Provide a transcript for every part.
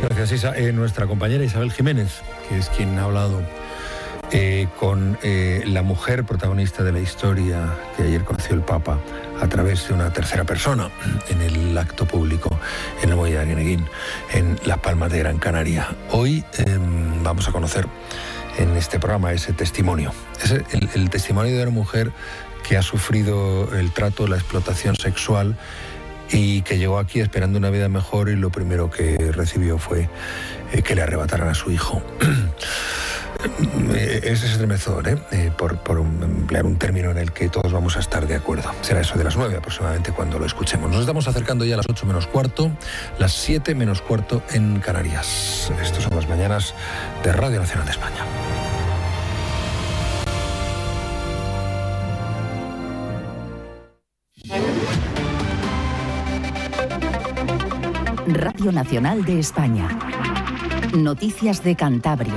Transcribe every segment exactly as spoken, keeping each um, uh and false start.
Gracias, Isa. Eh, nuestra compañera Isabel Jiménez, que es quien ha hablado eh, con eh, la mujer protagonista de la historia que ayer conoció el Papa a través de una tercera persona en el acto público en el Muelle de Arguineguín, en Las Palmas de Gran Canaria. Hoy eh, vamos a conocer en este programa ese testimonio, es el, el testimonio de una mujer que ha sufrido el trato, la explotación sexual y que llegó aquí esperando una vida mejor y lo primero que recibió fue eh, que le arrebataran a su hijo. Es estremecedor, ¿eh? Eh, por, por emplear un término en el que todos vamos a estar de acuerdo. Será eso de las nueve aproximadamente cuando lo escuchemos. Nos estamos acercando ya a las ocho menos cuarto, las siete menos cuarto en Canarias. Estas son las mañanas de Radio Nacional de España. Radio Nacional de España. Noticias de Cantabria.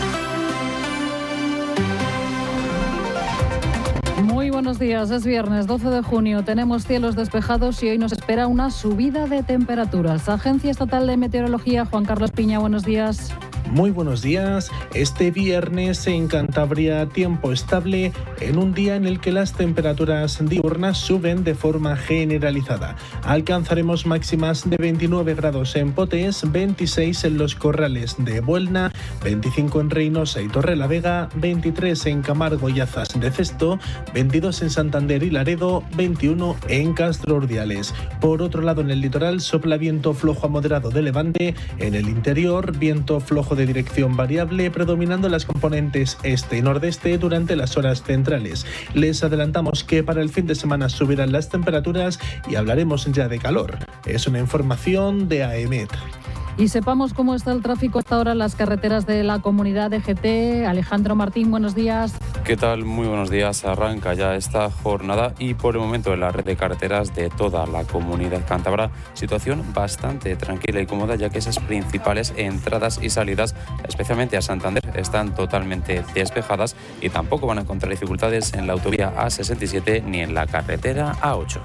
Muy buenos días, es viernes doce de junio, tenemos cielos despejados y hoy nos espera una subida de temperaturas. Agencia Estatal de Meteorología, Juan Carlos Piña, buenos días. Muy buenos días. Este viernes en Cantabria tiempo estable en un día en el que las temperaturas diurnas suben de forma generalizada. Alcanzaremos máximas de veintinueve grados en Potes, veintiséis en los Corrales de Buelna, veinticinco en Reynosa y Torrelavega, veintitrés en Camargo y Azas de Cesto, veintidós en Santander y Laredo, veintiuno en Castro Urdiales. Por otro lado, en el litoral sopla viento flojo a moderado de levante, en el interior viento flojo de de dirección variable, predominando las componentes este y nordeste durante las horas centrales. Les adelantamos que para el fin de semana subirán las temperaturas y hablaremos ya de calor. Es una información de AEMET. Y sepamos cómo está el tráfico hasta ahora en las carreteras de la comunidad de G T. Alejandro Martín, buenos días. ¿Qué tal? Muy buenos días. Arranca ya esta jornada y por el momento en la red de carreteras de toda la comunidad cántabra, situación bastante tranquila y cómoda, ya que esas principales entradas y salidas, especialmente a Santander, están totalmente despejadas y tampoco van a encontrar dificultades en la autovía A sesenta y siete ni en la carretera A ocho.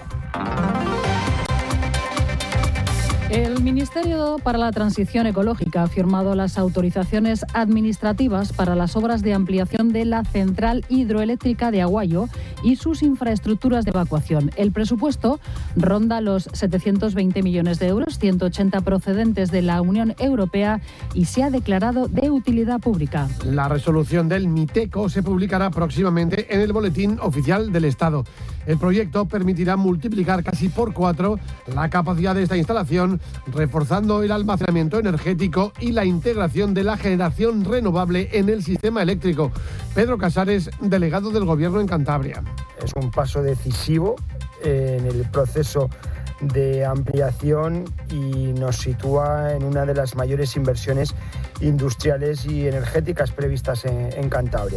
El Ministerio para la Transición Ecológica ha firmado las autorizaciones administrativas para las obras de ampliación de la central hidroeléctrica de Aguayo y sus infraestructuras de evacuación. El presupuesto ronda los setecientos veinte millones de euros, ciento ochenta procedentes de la Unión Europea y se ha declarado de utilidad pública. La resolución del MITECO se publicará próximamente en el Boletín Oficial del Estado. El proyecto permitirá multiplicar casi por cuatro la capacidad de esta instalación, reforzando el almacenamiento energético y la integración de la generación renovable en el sistema eléctrico. Pedro Casares, delegado del Gobierno en Cantabria. Es un paso decisivo en el proceso de ampliación y nos sitúa en una de las mayores inversiones industriales y energéticas previstas en, en Cantabria.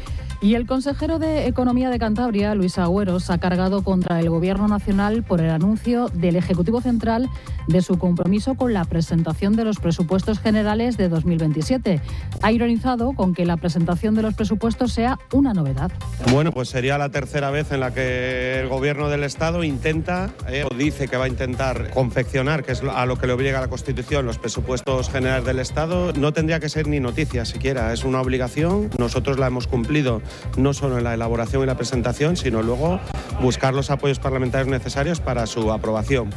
Y el consejero de Economía de Cantabria, Luis Agüeros, ha cargado contra el Gobierno nacional por el anuncio del Ejecutivo Central de su compromiso con la presentación de los presupuestos generales de dos mil veintisiete. Ha ironizado con que la presentación de los presupuestos sea una novedad. Bueno, pues sería la tercera vez en la que el Gobierno del Estado intenta, eh, o dice que va a intentar confeccionar, que es a lo que le obliga la Constitución, los presupuestos generales del Estado. No tendría que ser ni noticia siquiera, es una obligación. Nosotros la hemos cumplido no solo en la elaboración y la presentación, sino luego buscar los apoyos parlamentarios necesarios para su aprobación.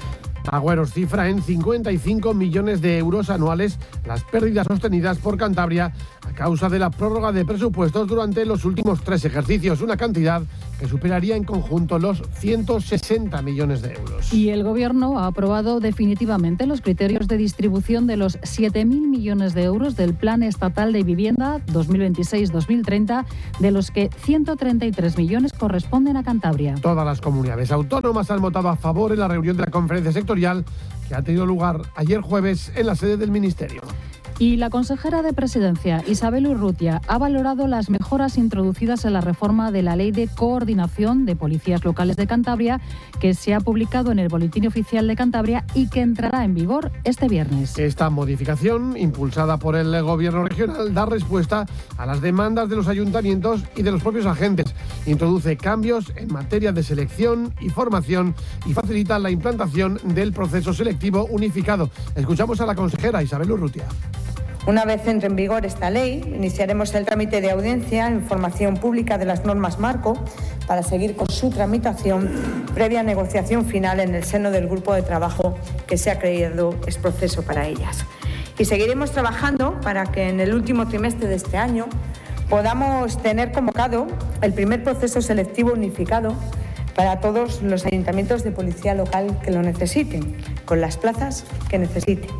Agüeros cifra en cincuenta y cinco millones de euros anuales las pérdidas sostenidas por Cantabria a causa de la prórroga de presupuestos durante los últimos tres ejercicios, una cantidad que superaría en conjunto los ciento sesenta millones de euros. Y el Gobierno ha aprobado definitivamente los criterios de distribución de los siete mil millones de euros del Plan Estatal de Vivienda dos mil veintiséis dos mil treinta, de los que ciento treinta y tres millones corresponden a Cantabria. Todas las comunidades autónomas han votado a favor en la reunión de la conferencia sectorial que ha tenido lugar ayer jueves en la sede del Ministerio. Y la consejera de Presidencia, Isabel Urrutia, ha valorado las mejoras introducidas en la reforma de la Ley de Coordinación de Policías Locales de Cantabria, que se ha publicado en el Boletín Oficial de Cantabria y que entrará en vigor este viernes. Esta modificación, impulsada por el Gobierno regional, da respuesta a las demandas de los ayuntamientos y de los propios agentes. Introduce cambios en materia de selección y formación y facilita la implantación del proceso selectivo unificado. Escuchamos a la consejera Isabel Urrutia. Una vez entre en vigor esta ley, iniciaremos el trámite de audiencia en información pública de las normas marco para seguir con su tramitación previa negociación final en el seno del grupo de trabajo que se ha creado es proceso para ellas. Y seguiremos trabajando para que en el último trimestre de este año podamos tener convocado el primer proceso selectivo unificado para todos los ayuntamientos de policía local que lo necesiten, con las plazas que necesiten.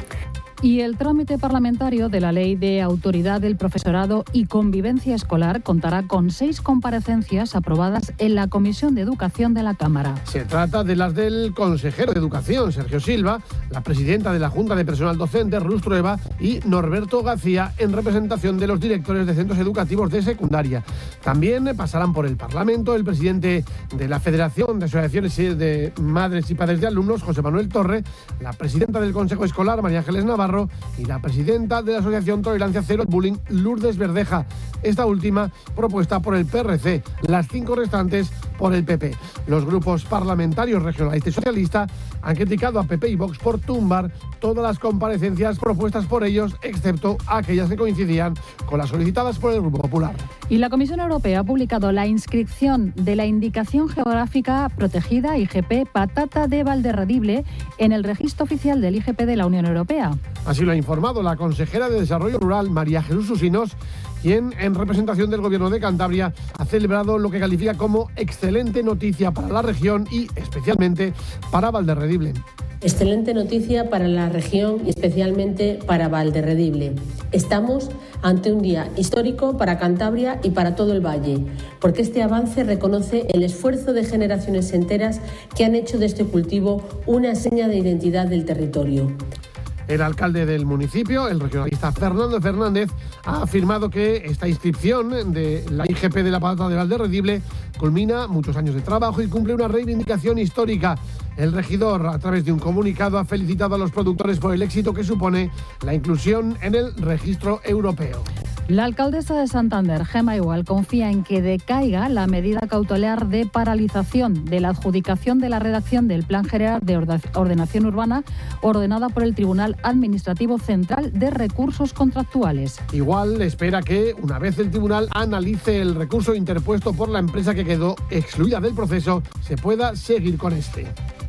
Y el trámite parlamentario de la Ley de Autoridad del Profesorado y Convivencia Escolar contará con seis comparecencias aprobadas en la Comisión de Educación de la Cámara. Se trata de las del consejero de Educación, Sergio Silva, la presidenta de la Junta de Personal Docente, Rus Trueba, y Norberto García, en representación de los directores de centros educativos de secundaria. También pasarán por el Parlamento el presidente de la Federación de Asociaciones de Madres y Padres de Alumnos, José Manuel Torre, la presidenta del Consejo Escolar, María Ángeles Navarro, y la presidenta de la Asociación Tolerancia Cero Bullying, Lourdes Verdeja. Esta última propuesta por el P R C, las cinco restantes por el P P. Los grupos parlamentarios regionalista y socialista han criticado a P P y Vox por tumbar todas las comparecencias propuestas por ellos, excepto aquellas que coincidían con las solicitadas por el Grupo Popular. Y la Comisión Europea ha publicado la inscripción de la Indicación Geográfica Protegida I G P Patata de Valderredible en el registro oficial del I G P de la Unión Europea. Así lo ha informado la consejera de Desarrollo Rural, María Jesús Usinos, quien, en representación del Gobierno de Cantabria, ha celebrado lo que califica como excelente noticia para la región y, especialmente, para Valderredible. Excelente noticia para la región y especialmente para Valderredible. Estamos ante un día histórico para Cantabria y para todo el valle, porque este avance reconoce el esfuerzo de generaciones enteras que han hecho de este cultivo una seña de identidad del territorio. El alcalde del municipio, el regionalista Fernando Fernández, ha afirmado que esta inscripción de la I G P de la patata de Valderredible culmina muchos años de trabajo y cumple una reivindicación histórica. El regidor, a través de un comunicado, ha felicitado a los productores por el éxito que supone la inclusión en el registro europeo. La alcaldesa de Santander, Gemma Igual, confía en que decaiga la medida cautelar de paralización de la adjudicación de la redacción del Plan General de Ordenación Urbana ordenada por el Tribunal Administrativo Central de Recursos Contractuales. Igual espera que, una vez el tribunal analice el recurso interpuesto por la empresa que quedó excluida del proceso, se pueda seguir con este.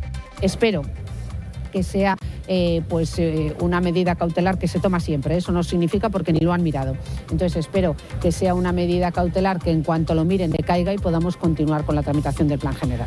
Espero que sea eh, pues eh, una medida cautelar que se toma siempre. Eso no significa porque ni lo han mirado. Entonces espero que sea una medida cautelar que en cuanto lo miren decaiga y podamos continuar con la tramitación del Plan General.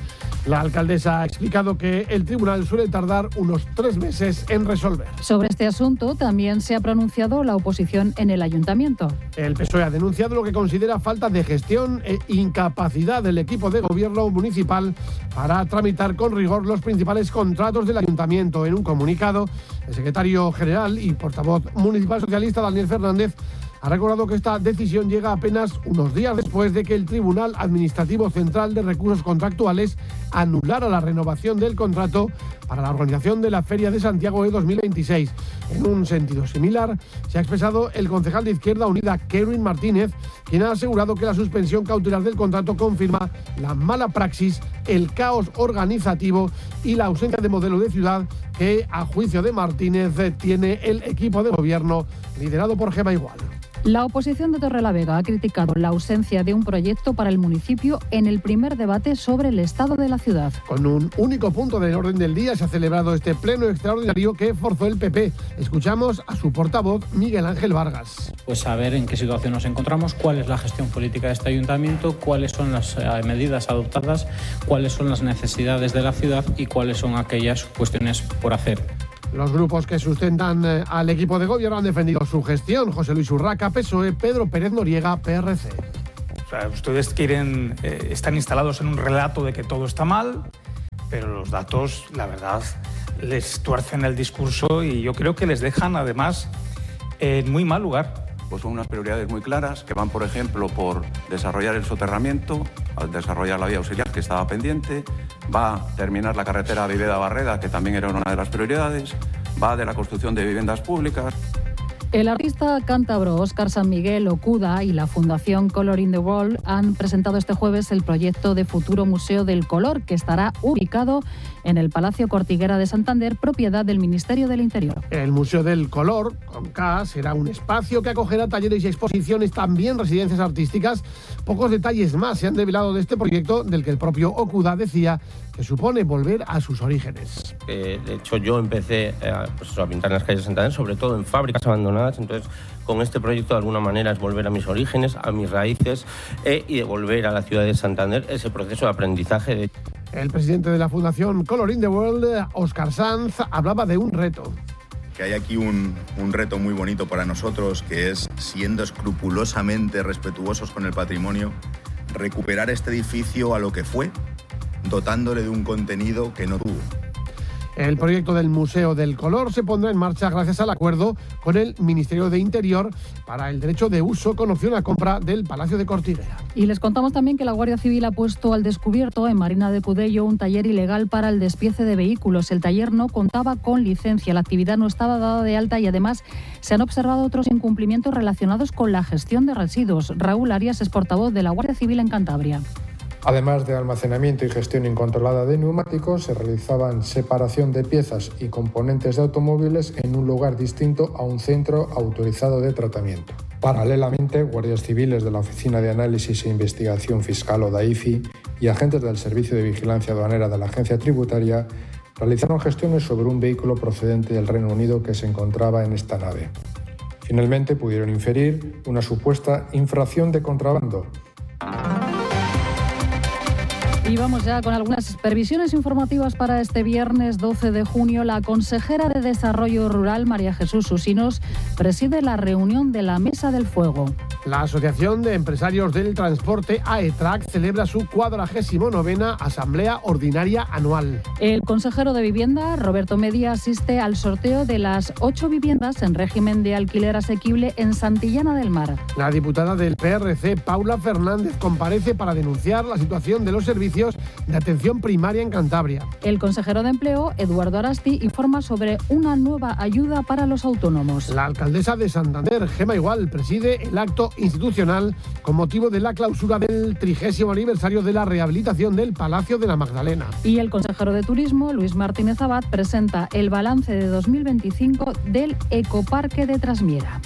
La alcaldesa ha explicado que el tribunal suele tardar unos tres meses en resolver. Sobre este asunto también se ha pronunciado la oposición en el ayuntamiento. El P S O E ha denunciado lo que considera falta de gestión e incapacidad del equipo de gobierno municipal para tramitar con rigor los principales contratos del ayuntamiento. En un comunicado, el secretario general y portavoz municipal socialista, Daniel Fernández, ha recordado que esta decisión llega apenas unos días después de que el Tribunal Administrativo Central de Recursos Contractuales anulara la renovación del contrato para la organización de la Feria de Santiago de dos mil veintiséis. En un sentido similar, se ha expresado el concejal de Izquierda Unida, Kerwin Martínez, quien ha asegurado que la suspensión cautelar del contrato confirma la mala praxis, el caos organizativo y la ausencia de modelo de ciudad que, a juicio de Martínez, tiene el equipo de gobierno liderado por Gemma Igual. La oposición de Torrelavega ha criticado la ausencia de un proyecto para el municipio en el primer debate sobre el estado de la ciudad. Con un único punto del orden del día se ha celebrado este pleno extraordinario que forzó el P P. Escuchamos a su portavoz, Miguel Ángel Vargas. Pues saber en qué situación nos encontramos, cuál es la gestión política de este ayuntamiento, cuáles son las eh, medidas adoptadas, cuáles son las necesidades de la ciudad y cuáles son aquellas cuestiones por hacer. Los grupos que sustentan eh, al equipo de gobierno han defendido su gestión. José Luis Urraca, P S O E, Pedro Pérez Noriega, P R C. O sea, ustedes quieren, eh, están instalados en un relato de que todo está mal, pero los datos, la verdad, les tuercen el discurso y yo creo que les dejan, además, en muy mal lugar. Pues son unas prioridades muy claras que van, por ejemplo, por desarrollar el soterramiento, desarrollar la vía auxiliar que estaba pendiente, va a terminar la carretera Viveda-Barreda, que también era una de las prioridades, va de la construcción de viviendas públicas. El artista cántabro Óscar San Miguel Okuda y la Fundación Color in the World han presentado este jueves el proyecto de futuro Museo del Color, que estará ubicado en el Palacio Cortiguera de Santander, propiedad del Ministerio del Interior. El Museo del Color, con K, será un espacio que acogerá talleres y exposiciones, también residencias artísticas. Pocos detalles más se han revelado de este proyecto, del que el propio Okuda decía que supone volver a sus orígenes. Eh, de hecho, yo empecé a, pues, a pintar en las calles de Santander, sobre todo en fábricas abandonadas. Entonces, con este proyecto, de alguna manera, es volver a mis orígenes, a mis raíces eh, y devolver a la ciudad de Santander ese proceso de aprendizaje. De... El presidente de la Fundación Color in the World, Óscar Sanz, hablaba de un reto. Que hay aquí un, un reto muy bonito para nosotros, que es, siendo escrupulosamente respetuosos con el patrimonio, recuperar este edificio a lo que fue, dotándole de un contenido que no tuvo. El proyecto del Museo del Color se pondrá en marcha gracias al acuerdo con el Ministerio de Interior para el derecho de uso con opción a compra del Palacio de Cortiguera. Y les contamos también que la Guardia Civil ha puesto al descubierto en Marina de Cudello un taller ilegal para el despiece de vehículos. El taller no contaba con licencia, la actividad no estaba dada de alta y además se han observado otros incumplimientos relacionados con la gestión de residuos. Raúl Arias es portavoz de la Guardia Civil en Cantabria. Además de almacenamiento y gestión incontrolada de neumáticos, se realizaban separación de piezas y componentes de automóviles en un lugar distinto a un centro autorizado de tratamiento. Paralelamente, guardias civiles de la Oficina de Análisis e Investigación Fiscal o DAIFI y agentes del Servicio de Vigilancia Aduanera de la Agencia Tributaria realizaron gestiones sobre un vehículo procedente del Reino Unido que se encontraba en esta nave. Finalmente, pudieron inferir una supuesta infracción de contrabando. Y vamos ya con algunas previsiones informativas para este viernes doce de junio. La consejera de Desarrollo Rural, María Jesús Usinos, preside la reunión de la Mesa del Fuego. La Asociación de Empresarios del Transporte, AETRAC, celebra su cuadragésimo novena Asamblea Ordinaria Anual. El consejero de Vivienda, Roberto Media, asiste al sorteo de las ocho viviendas en régimen de alquiler asequible en Santillana del Mar. La diputada del P R C, Paula Fernández, comparece para denunciar la situación de los servicios de atención primaria en Cantabria. El consejero de Empleo, Eduardo Arasti, informa sobre una nueva ayuda para los autónomos. La alcaldesa de Santander, Gema Igual, preside el acto institucional con motivo de la clausura del trigésimo aniversario de la rehabilitación del Palacio de la Magdalena. Y el consejero de Turismo, Luis Martínez Abad, presenta el balance de dos mil veinticinco del Ecoparque de Trasmiera.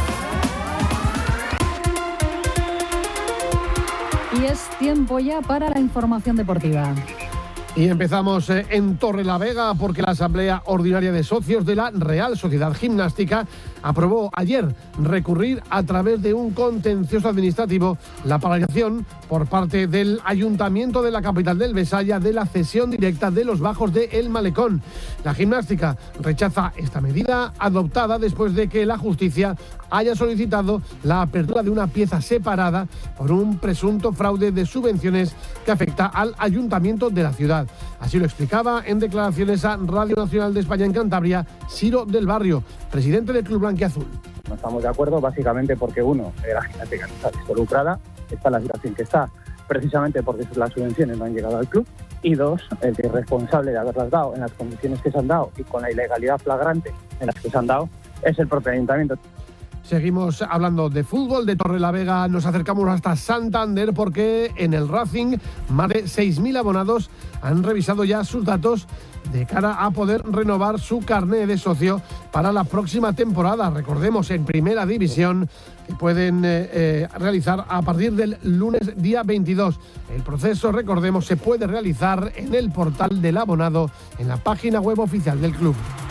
Y es tiempo ya para la información deportiva. Y empezamos en Torrelavega porque la Asamblea Ordinaria de Socios de la Real Sociedad Gimnástica aprobó ayer recurrir a través de un contencioso administrativo la paralización por parte del Ayuntamiento de la capital del Besaya de la cesión directa de los bajos de El Malecón. La gimnástica rechaza esta medida adoptada después de que la justicia haya solicitado la apertura de una pieza separada por un presunto fraude de subvenciones que afecta al Ayuntamiento de la ciudad. Así lo explicaba en declaraciones a Radio Nacional de España en Cantabria, Ciro del Barrio, presidente del Club Blanquiazul. No estamos de acuerdo básicamente porque, uno, la gimnástica no está involucrada, está en la situación que está, precisamente porque las subvenciones no han llegado al club, y dos, el que es responsable de haberlas dado en las condiciones que se han dado y con la ilegalidad flagrante en las que se han dado es el propio ayuntamiento. Seguimos hablando de fútbol de Torrelavega, nos acercamos hasta Santander porque en el Racing más de seis mil abonados han revisado ya sus datos de cara a poder renovar su carné de socio para la próxima temporada. Recordemos, en Primera División, que pueden eh, eh, realizar a partir del lunes día veintidós. El proceso, recordemos, se puede realizar en el portal del abonado en la página web oficial del club.